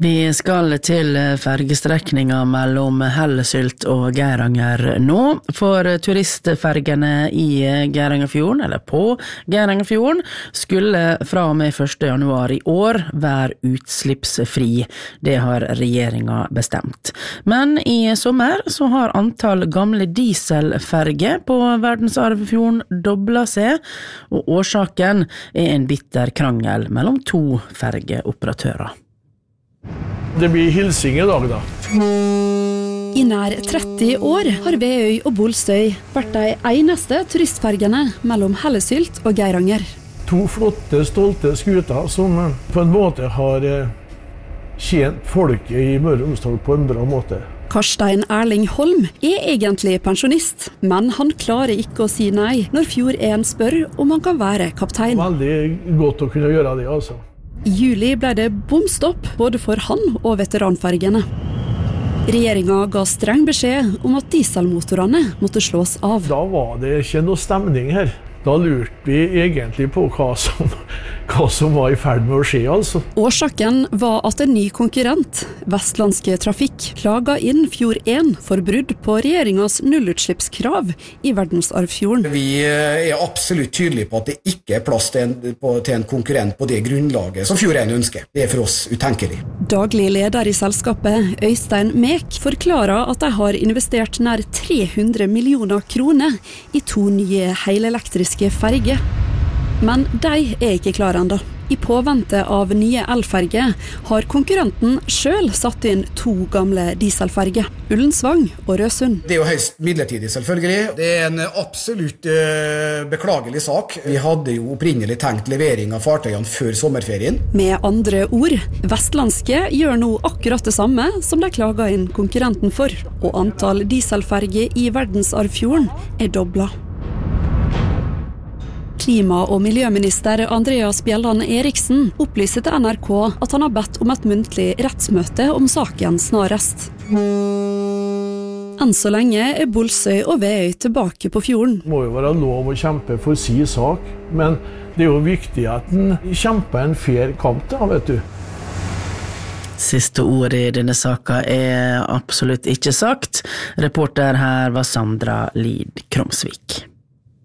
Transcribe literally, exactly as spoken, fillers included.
Vi skal til fergestrekninga mellom Hellesylt og Geiranger nå, for turistfergene i Geirangerfjorden, eller på Geirangerfjorden, skulle fra og med første januar i år være utslippsfri. Det har regjeringa bestemt. Men i sommer så har antall gamle dieselferger på verdensarvfjorden doblet seg, og årsaken er en bitter krangel mellom to fergeoperatører. Det blir hilsing i dag da. I nær tretti år har Veøy og Bolstøy vært de eneste turistfergene mellom Hellesylt og Geiranger. To flotte, stolte skuter som på en måte har tjent folket i Møre og Romsdal på en bra måte. Karstein Erling Holm er egentlig pensjonist, men han klarer ikke å si nei når Fjord en spør om han kan være kaptein. Veldig godt å kunne gjøre det, altså. I juli ble det bomstopp både for han og veteranfergene. Regjeringen ga streng beskjed om at dieselmotorene måtte slås av. Da var det ikke noe stemning her. Da lurte vi egentlig på hva som, hva som var i ferd med å skje, altså. Årsaken var at en ny konkurrent, Vestlandske Trafikk, klaget inn Fjord en for brudd på regjeringens nullutslippskrav i verdensarvfjorden. Vi er absolutt tydelige på at det ikke er plass til en, på, til en konkurrent på det grunnlaget som Fjord en ønsker. Det er for oss utenkelig. Daglig leder i selskapet, Øystein Mek, forklarer at de har investert nær tre hundre millioner kroner i to nye helelektriske ferger. Men de er ikke klare enda. I påvente av nye elferger har konkurrenten selv satt inn to gamle dieselferger, Ullensvang og Røsund. Det er jo høyst midlertidig selvfølgelig. Det er en absolutt uh, beklagelig sak. Vi hadde jo opprinnelig tenkt levering av fartøyene før sommerferien. Med andre ord, Vestlandske gjør nå akkurat det samme som de klager inn konkurrenten for, og antall dieselferger i verdensarvfjorden er doblet. Klima- og miljøminister Andreas Bjelland Eriksen opplyser til N R K at han har bedt om et muntlig rettsmøte om saken snarest. Enn så lenge er Bolstøy og Veøy tilbake på fjorden. Det må jo være lov å kjempe for sin sak, men det er jo viktig at en kjemper en fair kamp da, vet du. Siste ord i denne saka er absolutt ikke sagt. Reporter her var Sandra Lid Kromsvik.